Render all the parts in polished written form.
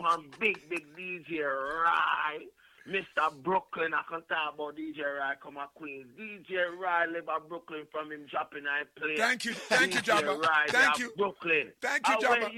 and big DJ Rai. Mr. Brooklyn, I can talk about DJ Rai come at Queens. DJ Rai live at Brooklyn from him dropping I play. Thank you, Jabba. Rai, thank you, Brooklyn. Thank you, Jabba.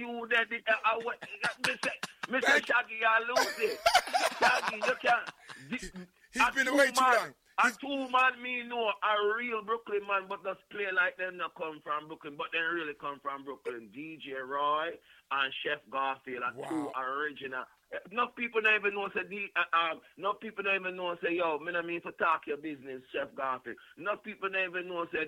Mr. Shaggy, I lose it. Shaggy, you can't. He's been away too long. A two-man me know a real Brooklyn man, but just play like them not come from Brooklyn, but they really come from Brooklyn. DJ Roy and Chef Garfield are two original. No people don't even know no people don't even know say yo, me not mean for talk your business, Chef Garfield. No people don't even know say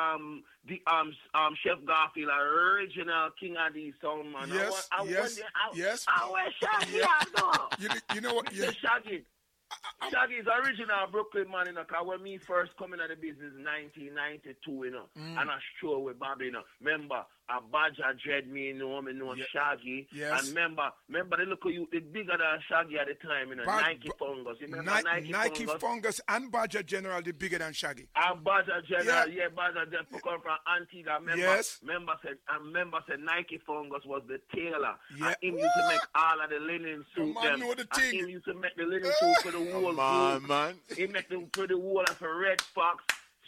Chef Garfield original king of these sound man. Yes. I wish Shaggy I know. You know what? Shaggy is original Brooklyn man, you know, because when me first coming out of the business in 1992, you know, and I show with Bobby, you know, remember, a Badger dread me know Shaggy. Yes. And remember the look of you, the bigger than Shaggy at the time, you know, Nike Fungus. You remember Nike Fungus and Badger General, the bigger than Shaggy. And Badger General, Badger General come from Antigua. Remember said Nike Fungus was the tailor. Yeah. And him used to make all of the linen suit. Man, know the thing. And him used to make the linen suit for the whole group. Man. He make them for the whole of Red Fox,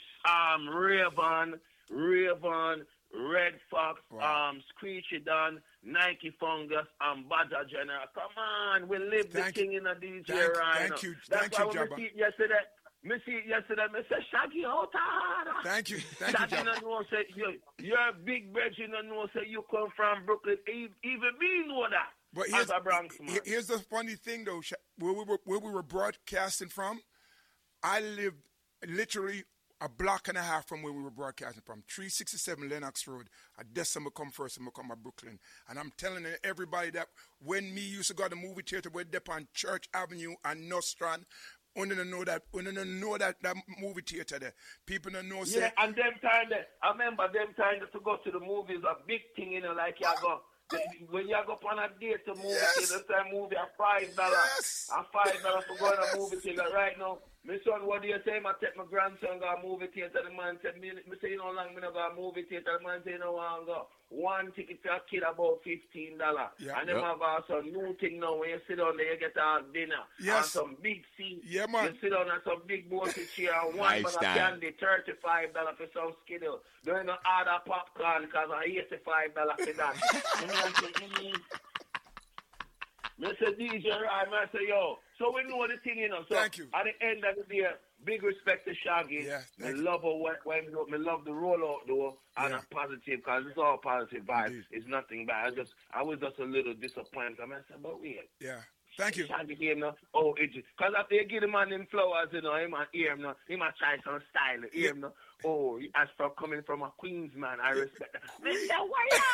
Raven, Red Fox, Screechy Don, Nike Fungus, and Badger General. Come on, we live the king in a DJ right now. Thank you, Jabba. Me see it yesterday, me say, Shaggy, out harder. Thank you, Shaggy Jabba. Know say, you're a big bitch, you know say you come from Brooklyn. Even me know that. But here's the funny thing, though. Where we were broadcasting from, I lived literally a block and a half from where we were broadcasting from, 367 Lenox Road. I December come first, and I come to Brooklyn. And I'm telling everybody that when me used to go to the movie theater, we're up on Church Avenue and Nostrand, we don't know that movie theater there. People don't know. Yeah, and them time there, I remember them time to go to the movies, a big thing, you know, like you go. When you go on a date to movie theater, the movie at $5. Yes. $5 for going to movie theater right now. My son, what do you say? I take my grandson go to movie theater. The man said, me say, you know how long me go to movie theater? The man say, you know, I go. One ticket for a kid about $15. Yeah. And them have some new thing now. When you sit down there, you get a dinner. Yes. And some big seats. Yeah, man. You sit down on some big bossy chair. One bag of candy, $35 for some skidoo. Don't even order popcorn because I $85 for that. I say, DJ Ryan, I say, yo. So we know the thing, you know. So thank you. At the end of the day, big respect to Shaggy. Yeah, I love me love the rollout though, and a positive because it's all positive vibes. Indeed. It's nothing bad. I was just a little disappointed. I said, but wait. Yeah. Thank you. Shaggy him now. Oh, it's because after you give the man them flowers, you know, he might hear him now. He might try some style. Hear him now. Oh, as for coming from a Queens man, I respect that. Mr.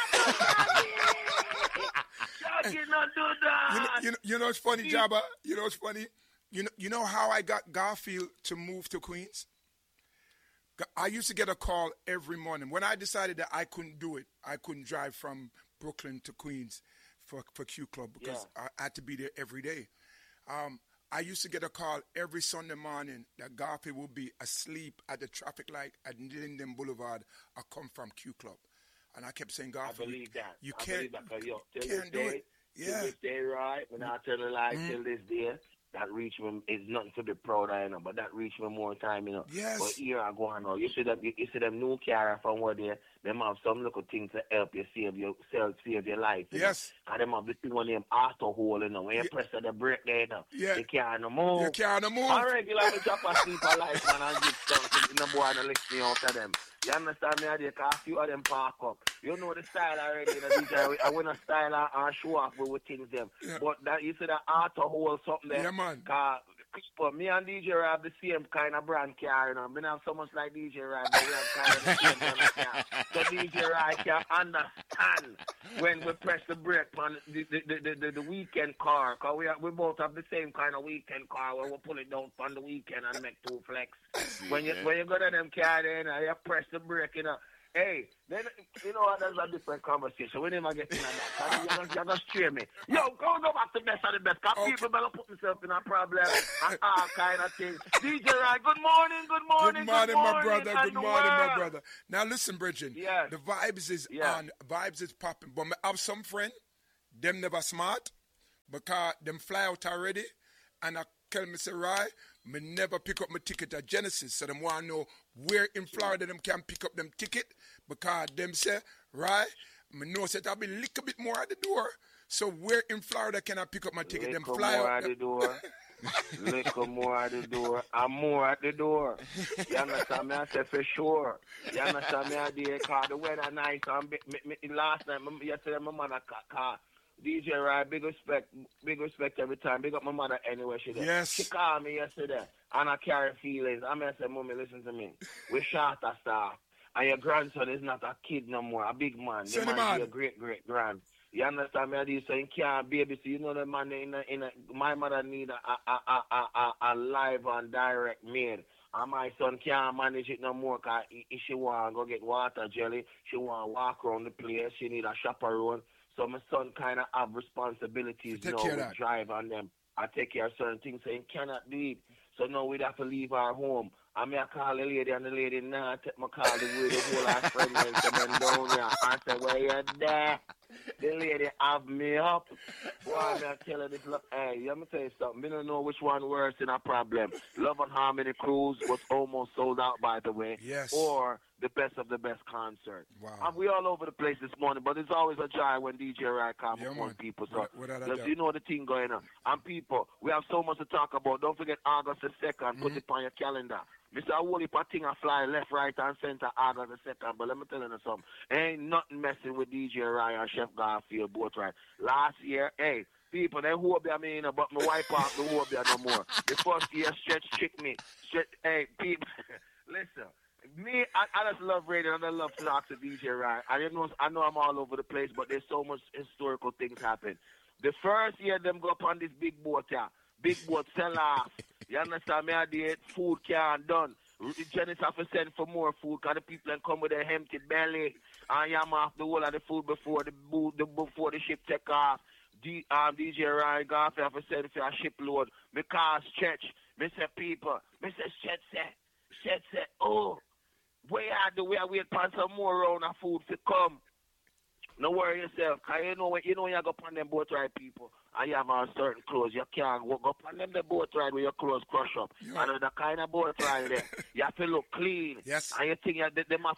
Shaggy not do that. You know it's funny, Jabba. You know it's funny. You know how I got Garfield to move to Queens? I used to get a call every morning. When I decided that I couldn't do it, I couldn't drive from Brooklyn to Queens for Q Club because I had to be there every day. I used to get a call every Sunday morning that Garfield would be asleep at the traffic light at Linden Boulevard or come from Q Club. And I kept saying, Garfield, you can't do it. Yeah. To this day, right? When I tell the lie till this day, that Richmond is nothing to be proud of, you know, but that Richmond more time, you know. Yes. But here I go on now. You see them new car from where they them have some little thing to help you save your life. Yes. And them have the thing on them auto hole, you know. When you press the brake there, you know, you can't no move. You can't no move. I regularly drop a sleep a life, man, and get something. No boy no listen out of them. You understand me? Because a few of them park up. You know the style already. I want to style and show off with things them. Yeah. But that you see that auto hole something there. Yeah, man. But me and DJ Ray have the same kind of brand car, you know. Me not so much like DJ Ray, but we have kind of the same brand of car. So DJ Ray can understand when we press the brake on the weekend car. Because we both have the same kind of weekend car where we pull it down on the weekend and make two flex. When you go to them car there, you know, you press the brake, you know. Hey, then, you know what, that's a different conversation. We never get into that. You're going to steer me. Yo, go back to best of the best. Because people better put themselves in a problem and all kind of things. DJ Rai, good morning. Good morning, my brother. Good morning, my brother. Now, listen, Bridget. Yes. The vibes is on. Vibes is popping. But I have some friend, them never smart. because them fly out already, and I tell me, say, right, me never pick up my ticket at Genesis, so them want to know where in Florida them can pick up them ticket, because them say, right, me know that I'll be a little bit more at the door, so where in Florida can I pick up my ticket? Them fly more out at the door. Little more at the door. I'm more at the door. You understand me? I said for sure. You understand me? I did call the weather nice. Last night, yesterday, my mother called. DJ Rye, big respect every time. Big up my mother anywhere she there. Yes. She called me yesterday, and I carry feelings. I said, Mommy, listen to me. We're short of staff, and your grandson is not a kid no more, a big man. The man is a great-great-grand. You understand me? I do so you can't baby. So you know the man my mother need a live and direct maid. And my son can't manage it no more because she want to go get water jelly. She want to walk around the place. She need a chaperone. So my son kind of have responsibilities with drive on them. I take care of certain things, so he cannot do it. So now we'd have to leave our home. I may call the lady, and the lady now take my call the way the whole our friend and come down here. I say, where you there? The lady have me up. Boy, I tell her this, hey, let me tell you something. I don't know which one worse in a problem. Love and Harmony Cruise was almost sold out, by the way. Yes. Or the best of the best concert. Wow. We all over the place this morning, but it's always a joy when DJ Rai comes upon people. So, you know the thing going on. And people, we have so much to talk about. Don't forget August the 2nd. Put it on your calendar. Mr. Wooly Pating a fly left, right, and center August the 2nd. But let me tell you something. Ain't nothing messing with DJ Rai and Chef Garfield both right. Last year, hey, people, they hope I mean, but my wife off the hope no more. The first year, Stretch tricked me. Hey, people, listen. Me, I just love radio and I love to talk to DJ Rai. I know I'm all over the place, but there's so much historical things happen. The first year, them go up on this big boat here. Big boat sell off. You understand me? I did food can't done. Janice have to send for more food because the people then come with a empty belly and yam off the whole of the food before the ship take off. DJ Ryan Garfield have to send for a shipload. Me call Stretch. Me say people. Me say Stretch say, oh, where are the way I wait for some more round of food to come? No worry yourself, because you know you go on them boat ride, people, and you have on certain clothes. You can't go up on them the boat ride with your clothes crush up. Yeah. And the kind of boat ride there, you have to look clean. Yes. And you think they must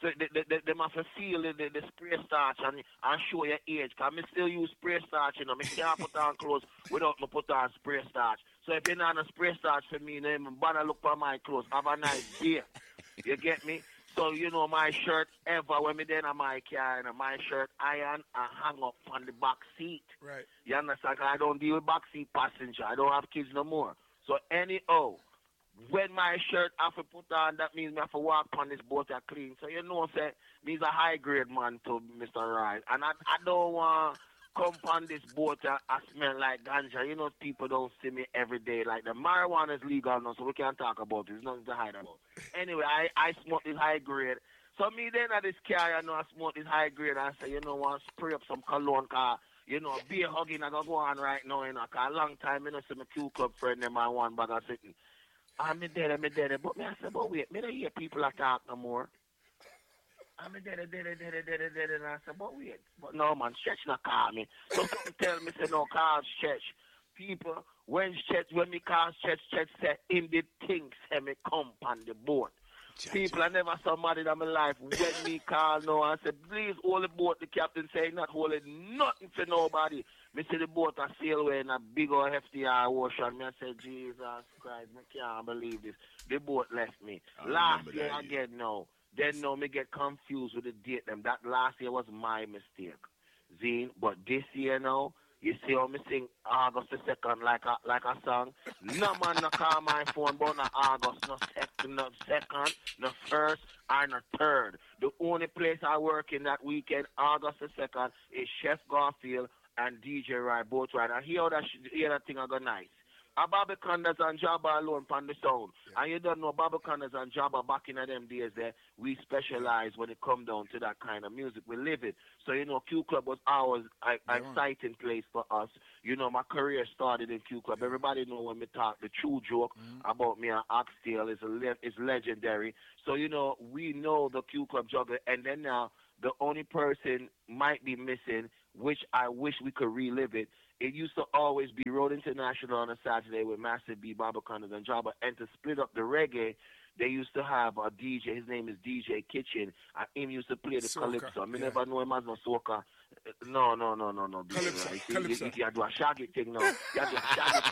feel the spray starch and show your age. Because I still use spray starch, I can't put on clothes without me put on spray starch. So if you're not a spray starch for me, then bother look for my clothes. Have a nice day. You get me? So, my shirt ever, when me then on my car, my shirt iron and hang up on the back seat. Right. You understand? I don't deal with back seat passenger. I don't have kids no more. So, anyhow, when my shirt I have to put on, that means I have to walk on this boat and clean. So, say, me's a high-grade man to Mr. Ryan. And I don't want come on this boat and I smell like ganja. People don't see me every day. Like the marijuana is legal now, so we can't talk about it. There's nothing to hide about. Anyway, I smoke this high grade. So me then at this car, I smoke this high grade and I say, want to spray up some cologne car. Beer hugging I go on right now, cause a long time, see my Q Club friend them and one bag of sitting. I'm dead. But me I say, but wait, me don't hear people talk no more. I'm dead, and I said, but wait. But no, man, Stretch not call me. So something tell me, say, no, call Stretch. People, when me call Stretch say, him did things, say me come on the boat. People, I never saw somebody in my life when me call no, I said, please hold the boat. The captain say, not holding nothing for nobody. Me see the boat a sail away in a big old FDR ocean. Me I said, Jesus Christ, I can't believe this. The boat left me. Last year again, no. Then now me get confused with the date them. That last year was my mistake. Zine, but this year now, you see how me sing August the 2nd like a song? No man no call my phone but no August, no second, no first, or no third. The only place I work in that weekend, August the 2nd, is Chef Garfield and DJ Rai both right. And hear that thing I go nice. A Bobby Condas and Jabba alone on the sound. Yeah. And you don't know Bobby Condas and Jabba back in them days there, we specialize when it come down to that kind of music. We live it. So, Q Club was always an exciting place for us. My career started in Q Club. Everybody know when we talk the true joke about me and Oxtail is legendary. So, we know the Q Club juggler. And then now, the only person might be missing, which I wish we could relive it, it used to always be Road International on a Saturday with Massive B, Barbacondas, and Jabba. And to split up the reggae, they used to have a DJ. His name is DJ Kitchen. And him used to play the Soca, calypso. I yeah. never know him as no soca. No. Calypso, You calypso. do a shaggy thing now. You do a shaggy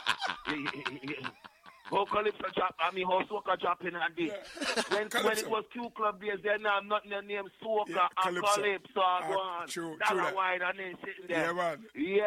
thing now. How calypso drop? I mean, how soca dropping and this. When it Calypso. was Q Club days, then now nothing named soca Yeah, and calypso. calypso. Go on. True Dollar that. wine and then sitting there. Yeah, man.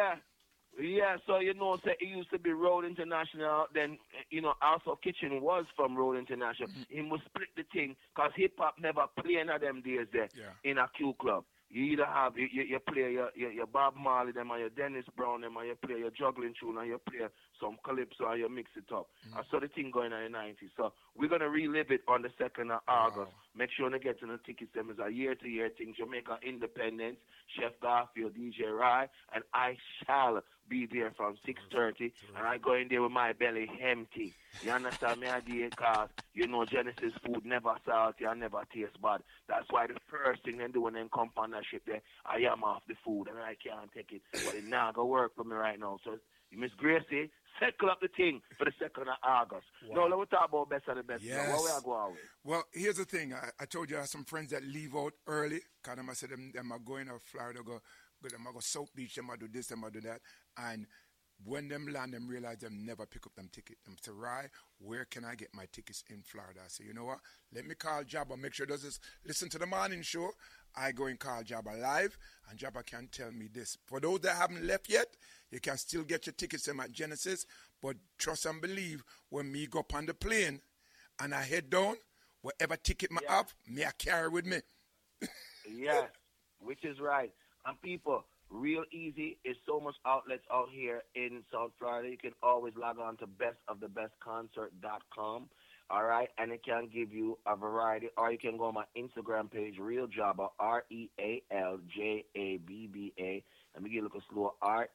Yeah, so say it used to be Road International, then also Kitchen was from Road International. He must split the thing, because hip hop never play in them days there in a Q Club. You either have you play your Bob Marley them, or your Dennis Brown them, or you play your juggling tune, or you play some calypso, or you mix it up. I saw the thing going on in the 90s. So we're going to relive it on the 2nd of August. Make sure you get to the tickets. Them is a year-to-year thing. Jamaica Independence, Chef Garfield, DJ Rye, and I shall be there from 6:30, and I go in there with my belly empty. You understand me, idea? Because Genesis food never salty and never taste bad. That's why the first thing they do when they come on that ship there, I am off the food and I can't take it. But it now go work for me right now. So Miss Gracie, settle up the thing for the 2nd of August. Wow. Now, let's talk about best of the best. Yes. Now, what we are going with? Well, here's the thing. I told you I have some friends that leave out early. Because I said them are going to Florida, them are go South Beach, them are do this, them are do that. And when them land, them realize them never pick up them ticket. Them say, Rye, where can I get my tickets in Florida? I say, you know what? Let me call Jabba. Make sure does this. Listen to the morning show. I go and call Jabba live, and Jabba can tell me this. For those that haven't left yet, you can still get your tickets in at Genesis. But trust and believe, when me go up on the plane and I head down, whatever ticket me have, me I carry with me. Yes, which is right. And people, real easy. There's so much outlets out here in South Florida. You can always log on to bestofthebestconcert.com. All right, and it can give you a variety, or you can go on my Instagram page, Real Jabba, RealJabba. Let me get a little slower,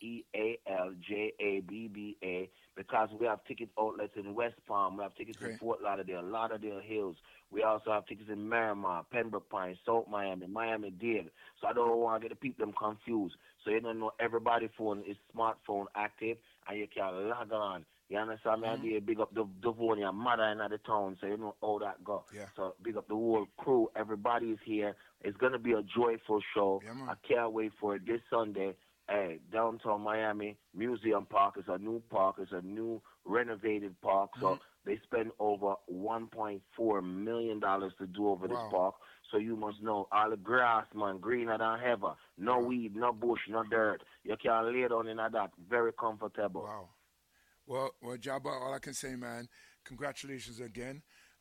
RealJabba, because we have ticket outlets in West Palm, we have tickets in Fort Lauderdale Hills. We also have tickets in Miramar, Pembroke Pines, South Miami, Miami-Dade. So I don't want to get the people them confused. So you don't know everybody's phone is smartphone active, and you can log on. You understand me? I big up the Devonia mother in the town, so you know how that go. Yeah. So big up the whole crew. Everybody is here. It's going to be a joyful show. Yeah, man. I can't wait for it this Sunday. Hey, downtown Miami Museum Park is a new park. It's a new renovated park. So they spend over $1.4 million to do over this park. So you must know all the grass, man, greener than ever. No weed, no bush, no dirt. You can lay down in that. Very comfortable. Wow. Well, Jabba, all I can say, man, congratulations again.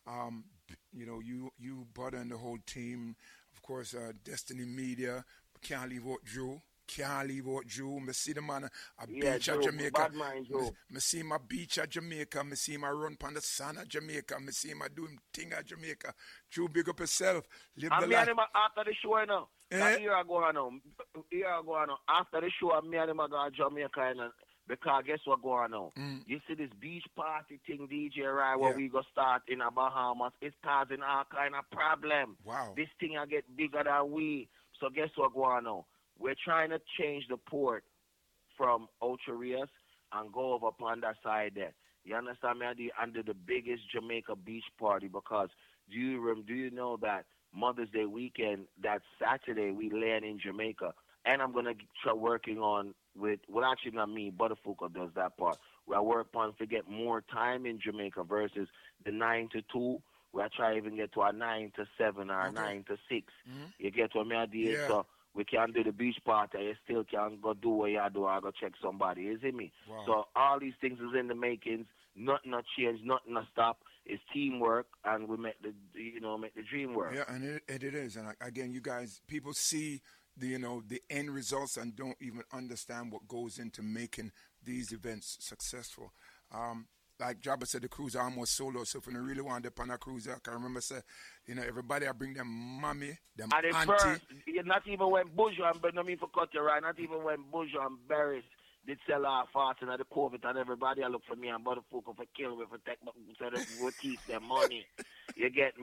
You, Butter, and the whole team. Of course, Destiny Media. Can't leave out Drew. Me see the man a beach at Jamaica. Bad mind, Drew. Me see my beach at Jamaica. Me see my run on the sun at Jamaica. Me see my doing thing at Jamaica. Drew, big up yourself. Live the life. After the show now. Here I go on. After the show, me and him go to Jamaica. Because guess what going on? You see this beach party thing, DJ Rye, where we go start in the Bahamas, it's causing all kind of problem. Wow. This thing will get bigger than we. So guess what going on? We're trying to change the port from Ocho Rios and go over upon that side there. You understand me? Under the biggest Jamaica beach party, because do you know that Mother's Day weekend, that Saturday, we land in Jamaica. And I'm going to start working on actually not me, Butterfucker does that part. We are working on to get more time in Jamaica versus the 9 to 2. We are trying to even get to a 9 to 7 or 9 to 6. You get what I mean? Yeah. So we can do the beach party. You still can go do what you do or go check somebody. You see me? Wow. So all these things is in the makings. Nothing not change, nothing not stop. It's teamwork, and we make the dream work. Yeah, and it is. And again, you guys, people see the end results and don't even understand what goes into making these events successful. Like Jabba said, the cruise are almost solo, so if you really want to on a cruise, I can remember everybody I bring them mommy, them and auntie. First, not even when Bourgeois, but not mean for cut you right, not even when Bourgeois and Barris did sell our farts and the COVID, and everybody I look for me and Butterfucker for kill me for take so that we teach them money. You get me?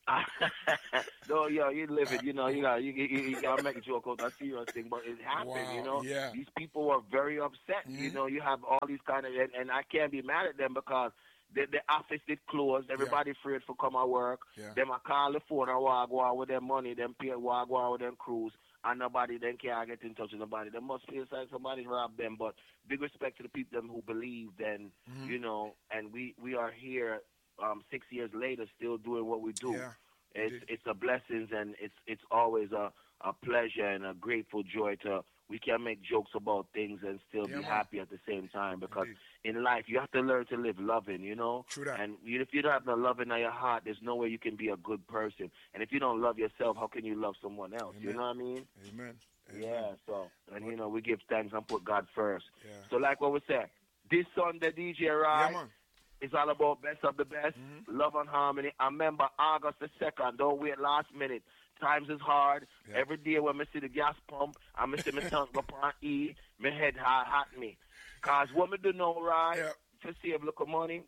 No, yo, you live it. You know, you gotta make a joke out of a serious thing, but it happened. Wow, You know, yeah. these people were very upset. You know, you have all these kind of, and I can't be mad at them because the office did close. Everybody afraid for come to work. Yeah. Them I call the phone and walk with their money. Them pay walk with them crews. And nobody then can't get in touch with nobody. They must feel like somebody robbed them. But big respect to the people them who believed, and you know, and we are here 6 years later still doing what we do. Yeah. It's a blessing, and it's always a pleasure and a grateful joy to. We can make jokes about things and still be happy at the same time, because in life you have to learn to live loving, you know. True that. And if you don't have no loving in your heart, there's no way you can be a good person. And if you don't love yourself, how can you love someone else? Amen. You know what I mean? Amen. Yeah. So, and you know, we give thanks and put God first. Yeah. So, like what we said, this Sunday, DJ Rye. Yeah, man. It's all about best of the best, love and harmony. I remember August the 2nd. Don't wait last minute. Times is hard. Yeah. Every day when I see the gas pump, I see my tongue go on E, my head hot me. Because what me do now, right, to save a little money,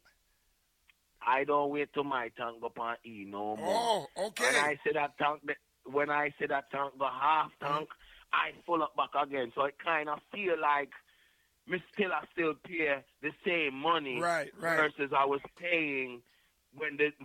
I don't wait till my tongue go on E no more. Oh, okay. When I say that tank go half tank, I full up back again. So it kind of feel like I still pay the same money, right. versus I was paying when the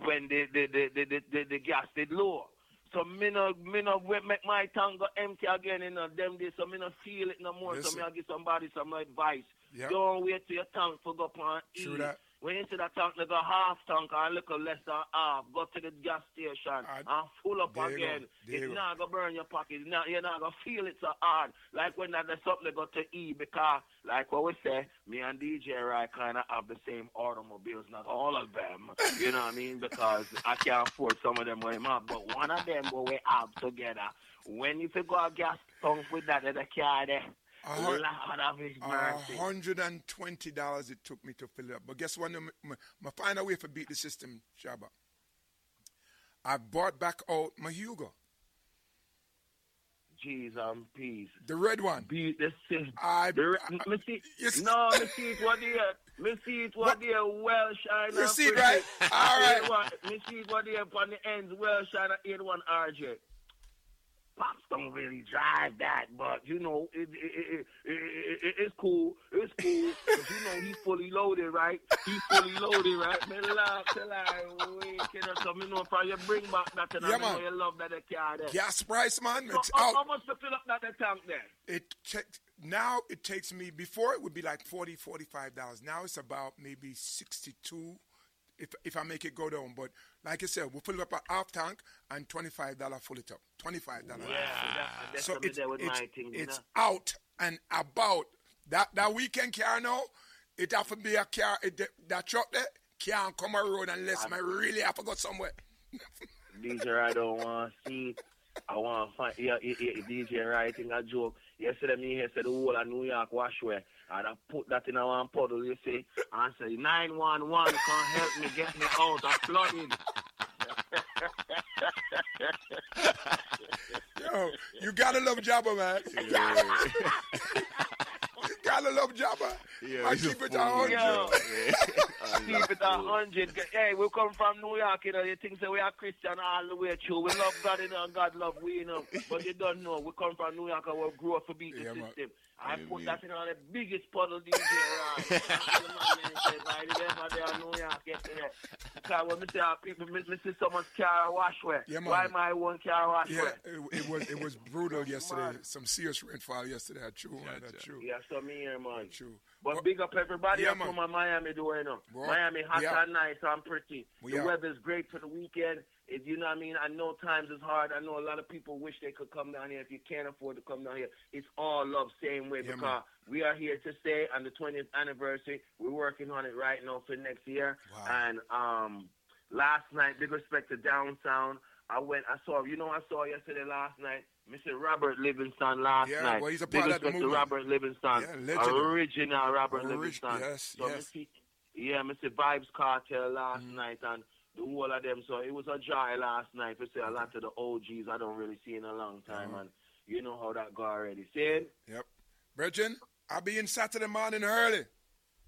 gas did low. So me no make my tank go empty again in them days. So me no feel it no more. Listen. So me I give somebody some advice. Yep. Don't wait till your tank for go on E. True that. When you see that tank, they go half tank or a little less than half. Go to the gas station and full up again. It's not going to burn your pocket. You're not going to feel it so hard. Like when there's something they go to E, because, like what we say, me and DJ Rye kind of have the same automobiles. Not all of them, you know what I mean? Because I can't afford some of them when I'm out. But one of them we have together. When you go a gas tank with that in the car there, $120 it took me to fill it up. But guess what? I find a way to beat the system, Shabba. I bought back out my Hugo. Jeez, peace. The red one. Beat the system. Me see it what there, well shine. You see it, right? All right. Me see it what there on the ends, well shine, 81 RJ. Pops don't really drive that, but you know it's cool. It's cool. Cause you know he's fully loaded, right? Me laugh till I wake it up. So me know if you bring back that, and I know you love that car there. Gas price, man. So how much to fill up that tank there? Now it takes me, before it would be like $40, $45. Now it's about maybe $62 if I make it go down. But like I said, we'll fill it up a half tank and $25 full it up. $25. Yeah, that's so it's out and about. That weekend car now, it have to be a car, that truck there can't come a road unless I really have to go somewhere. DJ, I don't want to see. I want to find DJ writing a joke. Yesterday, me here said the whole of New York washway. And I put that in one puddle, you see, and say 911 can help me get me out of flooding. Yo, you gotta love Jabba, man. Yeah. You gotta love Jabba. Yeah, I keep it 100. Keep it 100. Hey, we come from New York, you know. You think so we are Christian all the way through. We love God, you know, and God love we, you know. But you don't know. We come from New York and we grew up to beat the system. Man. I put that in the biggest puddle DJ around. New York yesterday. Because when I see people, I see someone's car washway. Yeah, why my one car washway? Yeah, it was brutal yesterday. Some serious rainfall yesterday. True. Yeah, so me here, man. True. But big up everybody from Miami doing, you know. Miami hot and nice and pretty. The weather's great for the weekend. You know what I mean? I know times is hard. I know a lot of people wish they could come down here. If you can't afford to come down here, it's all love same way, because we are here to stay on the 20th anniversary. We're working on it right now for next year. Wow. And last night, big respect to Downtown. I saw yesterday last night, Mr. Robert Livingston last night. Yeah, well, he's a part big of the respect to movement. Robert Livingston. Yeah, original Robert Livingston. Yes, so yes. Mr. Vibes Cartel last night, and the whole of them. So it was a joy last night to see a lot of the OGs I don't really see in a long time, and you know how that go already. See it? Yep. Brethren, I'll be in Saturday morning early.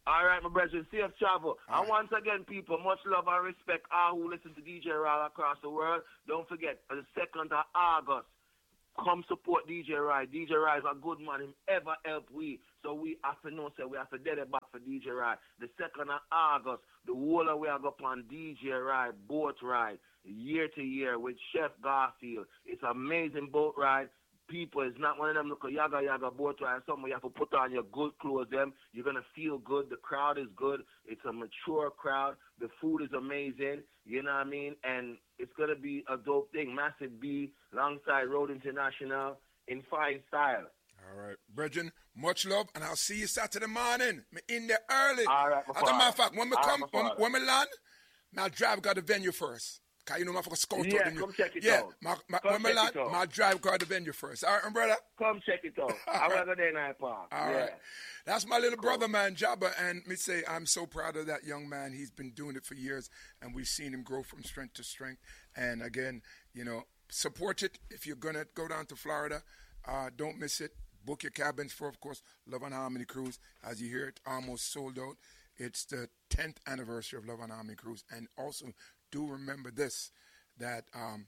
All right, my brethren, safe travel. All And once again, people, much love and respect all who listen to DJ Rai across the world. Don't forget, on the 2nd of August, come support DJ Rai. DJ Rai is a good man. Him ever help we. So we have to know, we have to dead it back for DJ Rai. The 2nd of August, the whole of we are going on DJ Rai boat ride, year to year with Chef Garfield. It's an amazing boat ride. People, it's not one of them look a yaga boat ride. Something you have to put on your good clothes. You're going to feel good. The crowd is good. It's a mature crowd. The food is amazing. You know what I mean? And it's going to be a dope thing. Massive B, alongside Road International, in fine style. All right, brethren, much love, and I'll see you Saturday morning. Me in there early. All right, as a matter of fact, when we land, my drive got the venue first. Cause you know, my fucker scout yeah, out. Come check it yeah, out. when we land, my drive got the venue first. All right, brother. Come check it out. I will go there in Hyde Park. All right. That's my little brother, man, Jabba. And me say, I'm so proud of that young man. He's been doing it for years, and we've seen him grow from strength to strength. And again, you know, support it. If you're going to go down to Florida, don't miss it. Book your cabins for, of course, Love and Harmony Cruise. As you hear it, almost sold out. It's the 10th anniversary of Love and Harmony Cruise. And also, do remember this, that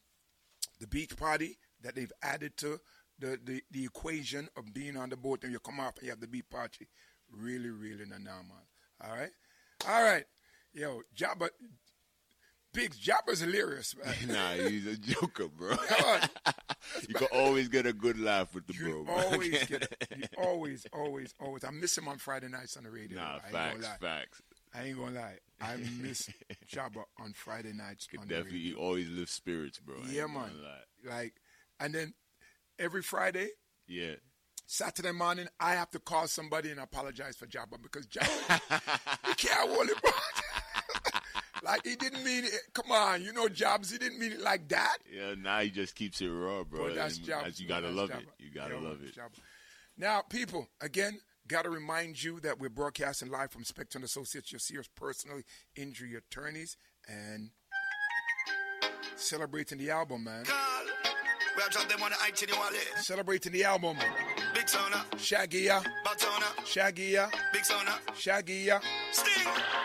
the beach party that they've added to the equation of being on the boat, and you come off and you have the beach party. Really, really normal. All right? All right. Yo, Jabba. Biggs, Jabba's hilarious, man. Nah, he's a joker, bro. You can always get a good laugh with the bro, bro. Always. I miss him on Friday nights on the radio. Nah, facts. I ain't gonna lie. I miss Jabba on Friday nights on the definitely radio. always lift spirits, bro. Yeah, man. Like, and then every Friday, yeah, Saturday morning, I have to call somebody and apologize for Jabba because Jabba, he can't hold it, bro. Like, he didn't mean it. Come on, you know, Jobs, he didn't mean it like that. Yeah, now he just keeps it raw, bro. But that's Jobs. You gotta love it. You gotta love it. Jabba. Now, people, again, got to remind you that we're broadcasting live from Spectrum Associates, your serious personal injury attorneys, and celebrating the album, man. Celebrating the album. Big Sona. Shaggy-ya. Batona. Shaggy-ya. Big Sona. Shaggy-ya. Sting.